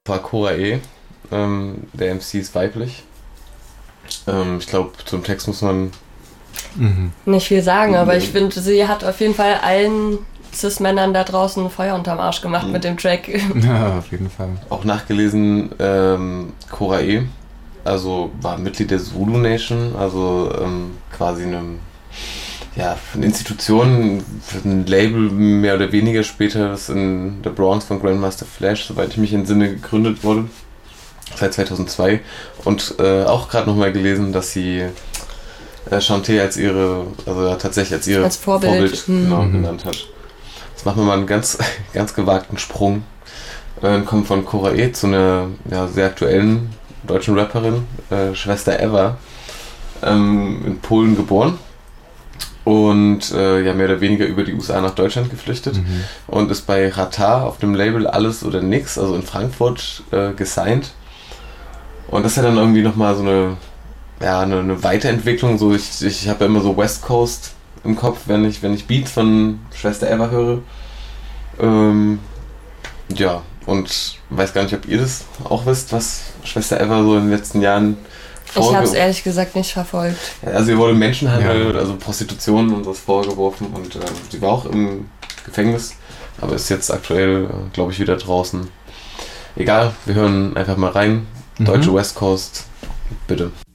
War Cora E. Der MC ist weiblich. Ich glaube, zum Text muss man nicht viel sagen, aber ich finde, sie hat auf jeden Fall allen Cis-Männern da draußen Feuer unterm Arsch gemacht mit dem Track. Ja, auf jeden Fall. auch nachgelesen. Cora E. Also war Mitglied der Zulu Nation, also quasi eine Institution, ein Label mehr oder weniger später, das in der Bronx von Grandmaster Flash, soweit ich mich entsinne, gegründet wurde. Seit 2002. Und auch gerade nochmal gelesen, dass sie Shanté als Vorbild genannt hat. Jetzt machen wir mal einen ganz, ganz gewagten Sprung. Kommen von Cora E. zu einer sehr aktuellen deutschen Rapperin, Schwester Eva, in Polen geboren und mehr oder weniger über die USA nach Deutschland geflüchtet und ist bei Ratar auf dem Label Alles oder Nix, also in Frankfurt, gesigned. Und das ist ja dann irgendwie nochmal so eine Weiterentwicklung. So ich habe ja immer so West Coast im Kopf, wenn ich Beats von Schwester Eva höre. Und weiß gar nicht, ob ihr das auch wisst, was Schwester Eva so in den letzten Jahren Ich habe es ehrlich gesagt nicht verfolgt. Ja, also ihr wurde Menschenhandel, also Prostitution und was vorgeworfen und sie war auch im Gefängnis, aber ist jetzt aktuell, glaube ich, wieder draußen. Egal, wir hören einfach mal rein. Deutsche West Coast, bitte.